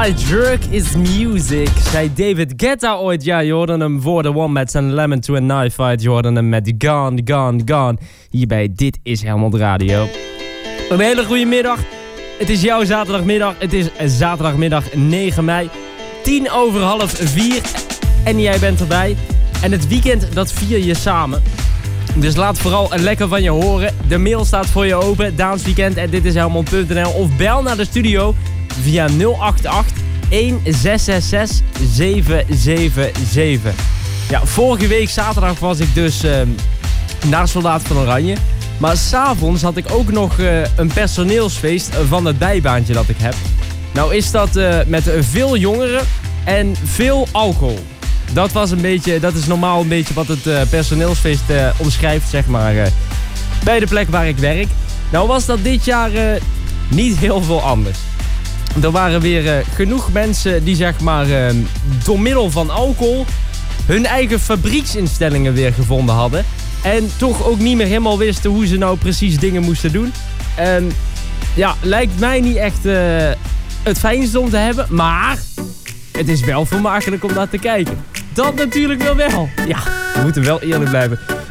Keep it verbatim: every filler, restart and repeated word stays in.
My drug is music, zei David Guetta ooit. Ja, je hoorde hem voor de Wombats en Lemon to a Knife Fight. Je hoorde hem met Gone, Gone, Gone. Hierbij Dit is Helmond Radio. Een hele goede middag. Het is jouw zaterdagmiddag. Het is zaterdagmiddag negen mei. Tien over half vier. En jij bent erbij. En het weekend, dat vier je samen. Dus laat vooral lekker van je horen. De mail staat voor je open. Dansweekend en dit is Helmond punt n l. Of bel naar de studio via nul acht acht, een zes zes zes, zeven zeven zeven. Ja, vorige week zaterdag was ik dus uh, naar Soldaat van Oranje. Maar s'avonds had ik ook nog uh, een personeelsfeest van het bijbaantje dat ik heb. Nou is dat uh, met veel jongeren en veel alcohol. Dat was een beetje, dat is normaal een beetje wat het uh, personeelsfeest uh, omschrijft, zeg maar, uh, bij de plek waar ik werk. Nou was dat dit jaar uh, niet heel veel anders. Er waren weer uh, genoeg mensen die, zeg maar, uh, door middel van alcohol hun eigen fabrieksinstellingen weer gevonden hadden. En toch ook niet meer helemaal wisten hoe ze nou precies dingen moesten doen. En ja, lijkt mij niet echt uh, het fijnste om te hebben, maar het is wel vermakelijk om naar te kijken. Dat natuurlijk wel wel. Ja, we moeten wel eerlijk blijven.